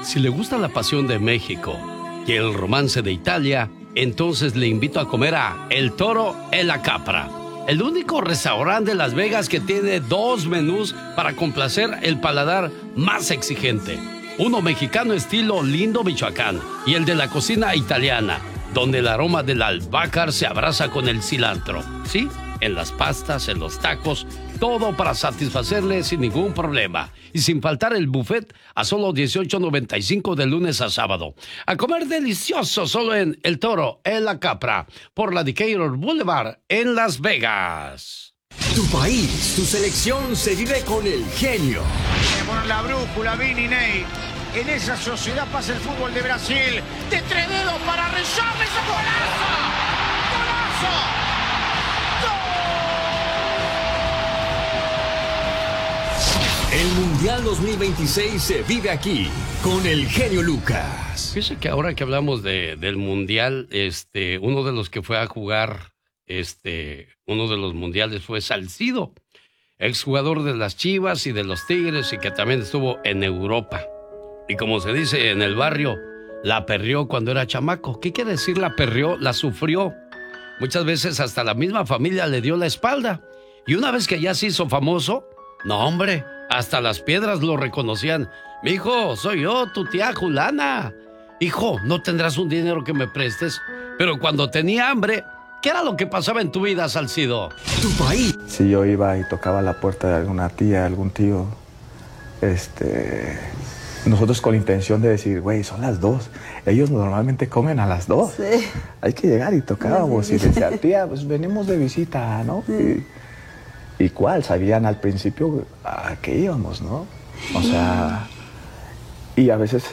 Si le gusta la pasión de México y el romance de Italia, entonces le invito a comer a El Toro e la Capra, el único restaurante de Las Vegas que tiene 2 menús para complacer el paladar más exigente. Uno mexicano estilo Lindo, Michoacán, y el de la cocina italiana, donde el aroma del albácar se abraza con el cilantro. ¿Sí? En las pastas, en los tacos, todo para satisfacerle sin ningún problema. Y sin faltar el buffet a solo $18.95 de lunes a sábado. A comer delicioso solo en El Toro e la Capra, por la Decatur Boulevard en Las Vegas. Tu país, tu selección se vive con el genio. Tenemos la brújula, Vini, Ney. En esa sociedad pasa el fútbol de Brasil. De 3 dedos para rezarle ese golazo. ¡Golazo! El Mundial 2026 se vive aquí con el genio Lucas. Fíjese que ahora que hablamos del Mundial, uno de los que fue a jugar uno de los mundiales fue Salcido, exjugador de las Chivas y de los Tigres, y que también estuvo en Europa. Y como se dice en el barrio, la perrió cuando era chamaco. ¿Qué quiere decir la perrió? La sufrió. Muchas veces hasta la misma familia le dio la espalda. Y una vez que ya se hizo famoso, no hombre, hasta las piedras lo reconocían. Mijo, soy yo, tu tía Julana. Hijo, ¿no tendrás un dinero que me prestes? Pero cuando tenía hambre, ¿qué era lo que pasaba en tu vida, Salcido? Tu país. Si yo iba y tocaba la puerta de alguna tía, algún tío, nosotros con la intención de decir, güey, son las 2. Ellos normalmente comen a las 2. Sí. Hay que llegar y tocábamos y decía, tía, pues venimos de visita, ¿no? Sí. ¿Y cuál? Sabían al principio a qué íbamos, ¿no? O sea, y a veces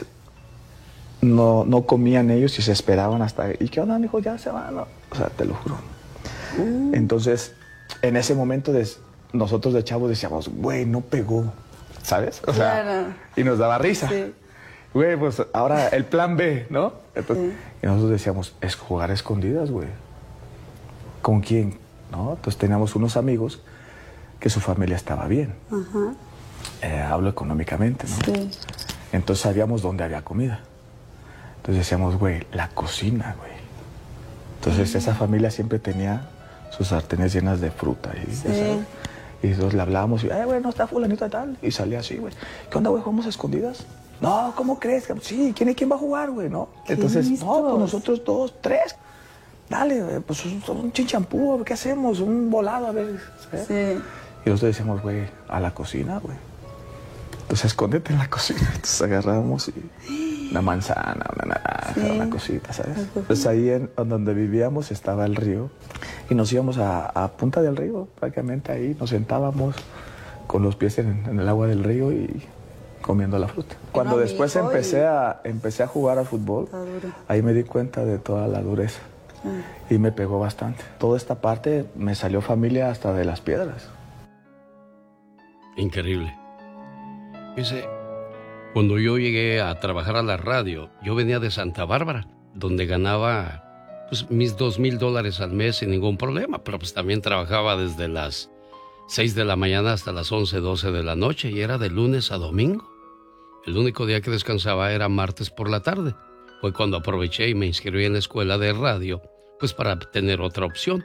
no comían ellos y se esperaban hasta... ¿Y qué onda, mijo? Ya se van, ¿no? O sea, te lo juro. Entonces, en ese momento nosotros de chavos decíamos, güey, no pegó, ¿sabes? O sea, claro. Y nos daba risa. Sí. Güey, pues ahora el plan B, ¿no? Entonces, sí. Y nosotros decíamos, es jugar a escondidas, güey. ¿Con quién? ¿No? Entonces teníamos unos amigos que su familia estaba bien. Hablo económicamente, ¿no? Sí. Entonces sabíamos dónde había comida. Entonces decíamos, güey, la cocina, güey. Entonces esa familia siempre tenía sus sartenes llenas de fruta. Sí. Y entonces le hablábamos y, güey, no está fulanito de tal. Y salía así, güey. ¿Qué onda, güey? ¿Jugamos a escondidas? No, ¿cómo crees? Sí, ¿quién va a jugar, güey? ¿No? Entonces, no, pues nosotros 2, 3. Dale, pues un chinchampú, ¿qué hacemos? Un volado, a ver. ¿sabes? Sí. Y nosotros decíamos, güey, a la cocina, güey. Entonces, escóndete en la cocina. Entonces agarrábamos y una manzana, una naranja, una cosita, ¿sabes? Entonces ahí en donde vivíamos estaba el río. Y nos íbamos a punta del río, prácticamente ahí. Nos sentábamos con los pies en el agua del río y comiendo la fruta. Cuando después empecé a jugar al fútbol, ahí me di cuenta de toda la dureza. Y me pegó bastante. Toda esta parte me salió familia hasta de las piedras. Increíble. Dice, cuando yo llegué a trabajar a la radio, yo venía de Santa Bárbara, donde ganaba pues, mis $2,000 al mes sin ningún problema, pero pues también trabajaba desde las 6 de la mañana hasta las 11, 12 de la noche, y era de lunes a domingo. El único día que descansaba era martes por la tarde. Fue cuando aproveché y me inscribí en la escuela de radio, pues para tener otra opción.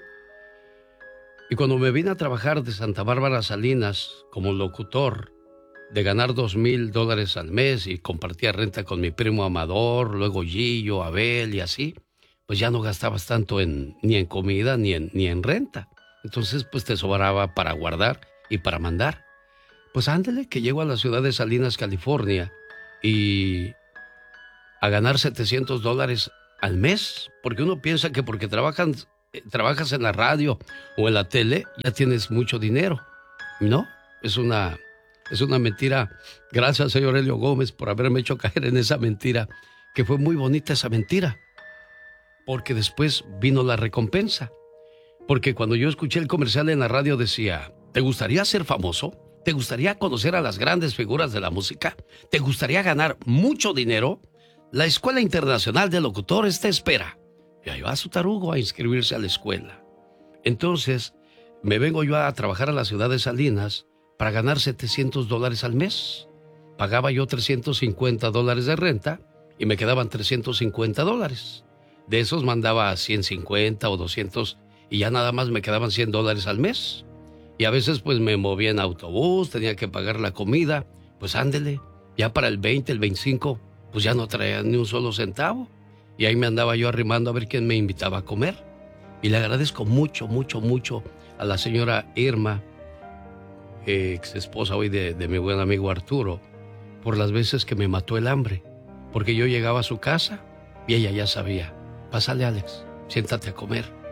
Y cuando me vine a trabajar de Santa Bárbara a Salinas como locutor, de ganar $2,000 al mes y compartía renta con mi primo Amador, luego Gillo, Abel y así, pues ya no gastabas tanto ni en comida ni en renta. Entonces pues te sobraba para guardar y para mandar. Pues ándele que llego a la ciudad de Salinas, California, y a ganar $700 al mes, porque uno piensa que porque trabajas en la radio o en la tele, ya tienes mucho dinero. No, es una mentira. Gracias, señor Helio Gómez, por haberme hecho caer en esa mentira, que fue muy bonita esa mentira, porque después vino la recompensa. Porque cuando yo escuché el comercial en la radio decía, ¿te gustaría ser famoso? ¿Te gustaría conocer a las grandes figuras de la música? ¿Te gustaría ganar mucho dinero? La Escuela Internacional de Locutores te espera. Y ahí va su tarugo a inscribirse a la escuela. Entonces, me vengo yo a trabajar a la ciudad de Salinas para ganar $700 al mes, pagaba yo $350 de renta y me quedaban $350. De esos mandaba 150 o 200 y ya nada más me quedaban $100 al mes. Y a veces pues me movía en autobús, tenía que pagar la comida, pues ándele, ya para el 20, el 25, pues ya no traía ni un solo centavo. Y ahí me andaba yo arrimando a ver quién me invitaba a comer. Y le agradezco mucho, mucho, mucho a la señora Irma, ex esposa hoy de mi buen amigo Arturo, por las veces que me mató el hambre. Porque yo llegaba a su casa y ella ya sabía, pásale Alex, siéntate a comer.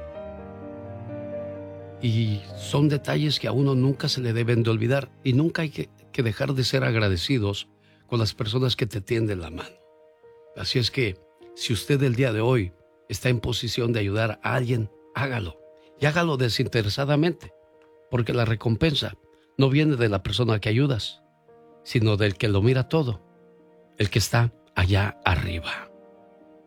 Y son detalles que a uno nunca se le deben de olvidar y nunca hay que dejar de ser agradecidos con las personas que te tienden la mano. Así es que, si usted el día de hoy está en posición de ayudar a alguien, hágalo. Y hágalo desinteresadamente, porque la recompensa no viene de la persona que ayudas, sino del que lo mira todo, el que está allá arriba.